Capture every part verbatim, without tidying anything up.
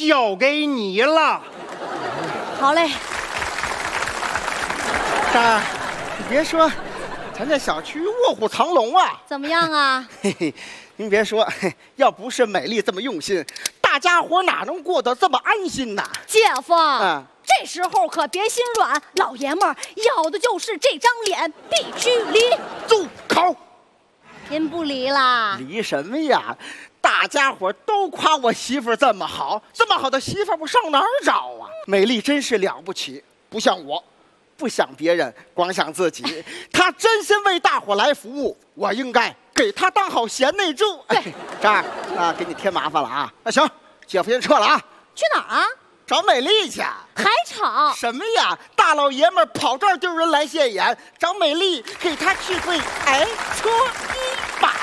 交给你了。 好嘞。 张儿，你别说，咱这小区卧虎藏龙啊！ 怎么样啊？ 嘿嘿，您别说，要不是美丽这么用心，大家伙哪能过得这么安心呢？ 姐夫， 嗯， 这时候可别心软，老爷们儿要的就是这张脸，必须离。 住口！ 您不离啦？ 离什么呀？大家伙都夸我媳妇这么好，这么好的媳妇我上哪儿找啊？美丽真是了不起，不像我，不想别人，光想自己。她真心为大伙来服务，我应该给她当好贤内助。 对， 这儿啊，给你添麻烦了啊。那行，姐夫先撤了啊。 去哪儿啊？ 找美丽去。 还吵什么呀？大老爷们儿跑这儿丢人来现眼，找美丽给她去对哎车衣板。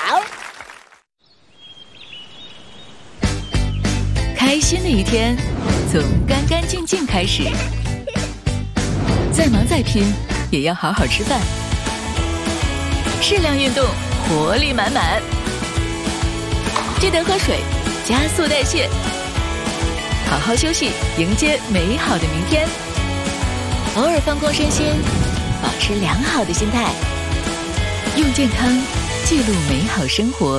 开心的一天从干干净净开始，再忙再拼也要好好吃饭，适量运动，活力满满。记得喝水，加速代谢，好好休息，迎接美好的明天。偶尔放空身心，保持良好的心态，用健康记录美好生活。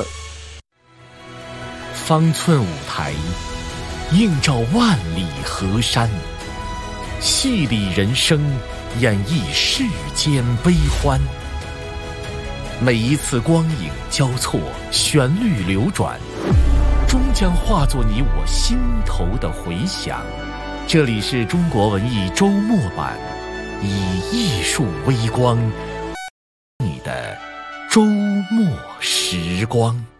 方寸舞台映照万里河山，戏里人生，演绎世间悲欢。每一次光影交错，旋律流转，终将化作你我心头的回响。这里是中国文艺周末版，以艺术微光，你的周末时光。